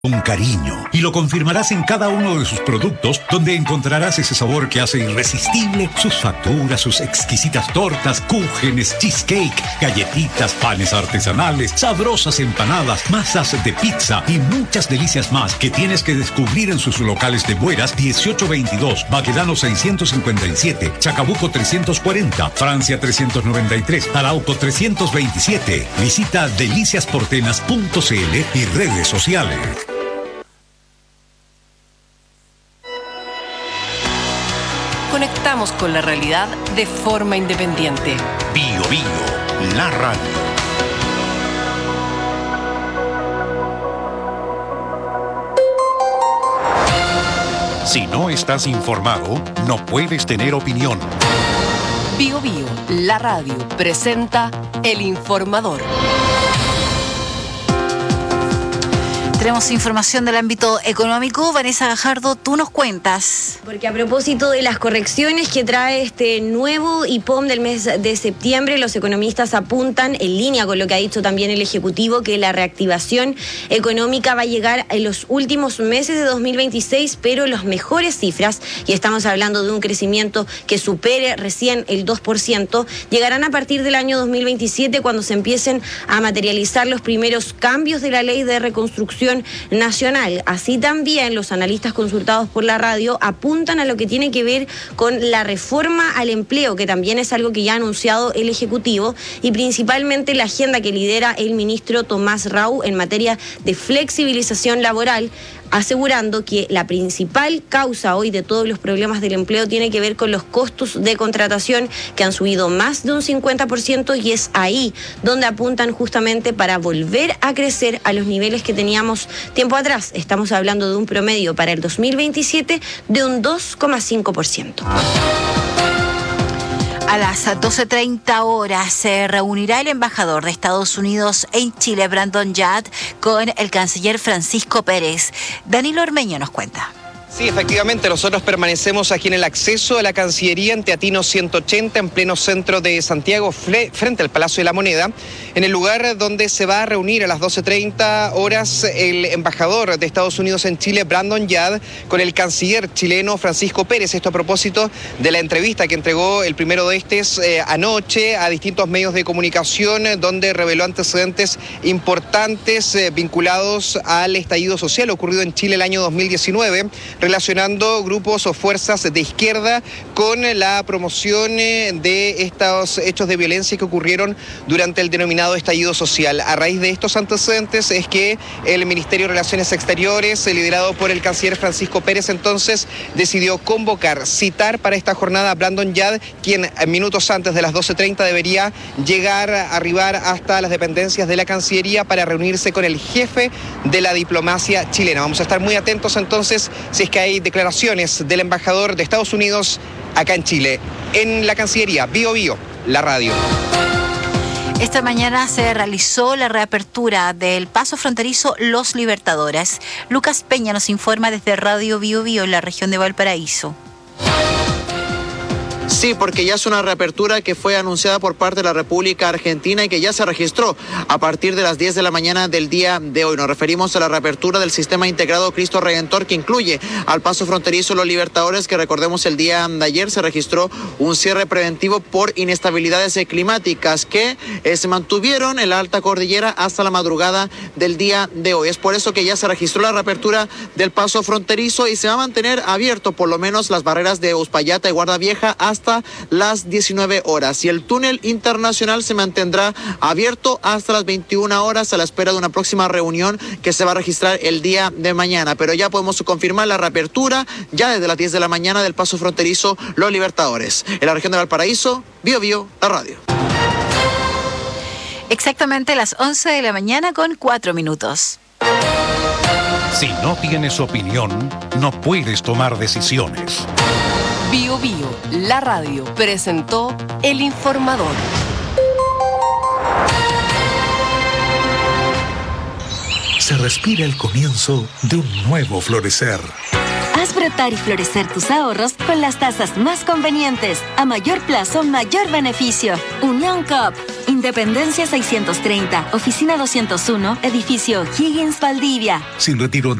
con cariño, y lo confirmarás en cada uno de sus productos, donde encontrarás ese sabor que hace irresistible sus facturas, sus exquisitas tortas, cúgenes, cheesecake, galletitas, panes artesanales, sabrosas empanadas, masas de pizza y muchas delicias más que tienes que descubrir en sus locales de Bueras 1822, Baquedano 657, Chacabuco 340, Francia 393, Arauco 327. Visita deliciasportenas.cl y redes sociales. Conectamos con la realidad de forma independiente. Bio Bio, la radio. Si no estás informado, no puedes tener opinión. Bio Bio, la radio, presenta El Informador. Tenemos información del ámbito económico. Vanessa Gajardo, tú nos cuentas. Porque a propósito de las correcciones que trae este nuevo IPOM del mes de septiembre, los economistas apuntan, en línea con lo que ha dicho también el Ejecutivo, que la reactivación económica va a llegar en los últimos meses de 2026, pero las mejores cifras, y estamos hablando de un crecimiento que supere recién el 2%, llegarán a partir del año 2027, cuando se empiecen a materializar los primeros cambios de la Ley de Reconstrucción Nacional. Así también los analistas consultados por la radio apuntan a lo que tiene que ver con la reforma al empleo, que también es algo que ya ha anunciado el Ejecutivo, y principalmente la agenda que lidera el ministro Tomás Rau en materia de flexibilización laboral, asegurando que la principal causa hoy de todos los problemas del empleo tiene que ver con los costos de contratación, que han subido más de un 50%, y es ahí donde apuntan justamente para volver a crecer a los niveles que teníamos tiempo atrás. Estamos hablando de un promedio para el 2027 de un 2,5%. A las 12:30 horas se reunirá el embajador de Estados Unidos en Chile, Brandon Yard, con el canciller Francisco Pérez. Danilo Ormeño nos cuenta. Sí, efectivamente, nosotros permanecemos aquí en el acceso a la Cancillería en Teatino 180, en pleno centro de Santiago, frente al Palacio de la Moneda, en el lugar donde se va a reunir a las 12:30 horas el embajador de Estados Unidos en Chile, Brandon Yard, con el canciller chileno Francisco Pérez. Esto a propósito de la entrevista que entregó el primero de estos anoche a distintos medios de comunicación, donde reveló antecedentes importantes vinculados al estallido social ocurrido en Chile el año 2019, relacionando grupos o fuerzas de izquierda con la promoción de estos hechos de violencia que ocurrieron durante el denominado estallido social. A raíz de estos antecedentes es que el Ministerio de Relaciones Exteriores, liderado por el canciller Francisco Pérez, entonces decidió citar para esta jornada a Brandon Yard, quien minutos antes de las 12:30 debería arribar hasta las dependencias de la Cancillería para reunirse con el jefe de la diplomacia chilena. Vamos a estar muy atentos entonces si es que hay declaraciones del embajador de Estados Unidos acá en Chile. En la Cancillería, Bio Bio, la radio. Esta mañana se realizó la reapertura del paso fronterizo Los Libertadores. Lucas Peña nos informa desde Radio Bio Bio en la región de Valparaíso. Sí, porque ya es una reapertura que fue anunciada por parte de la República Argentina y que ya se registró a partir de las 10 de la mañana del día de hoy. Nos referimos a la reapertura del sistema integrado Cristo Redentor, que incluye al paso fronterizo Los Libertadores, que recordemos el día de ayer se registró un cierre preventivo por inestabilidades climáticas que se mantuvieron en la alta cordillera hasta la madrugada del día de hoy. Es por eso que ya se registró la reapertura del paso fronterizo y se va a mantener abierto por lo menos las barreras de Uspallata y Guarda Vieja hasta las 19 horas, y el túnel internacional se mantendrá abierto hasta las 21 horas a la espera de una próxima reunión que se va a registrar el día de mañana. Pero ya podemos confirmar la reapertura ya desde las 10 de la mañana del paso fronterizo Los Libertadores. En la región de Valparaíso, Bio Bio, la radio. Exactamente las 11 de la mañana con 4 minutos. Si no tienes opinión, no puedes tomar decisiones. Bio Bio, la radio, presentó El Informador. Se respira el comienzo de un nuevo florecer. Haz brotar y florecer tus ahorros con las tasas más convenientes. A mayor plazo, mayor beneficio. Unión Coop. Independencia 630, oficina 201, edificio Higgins Valdivia. Sin retiro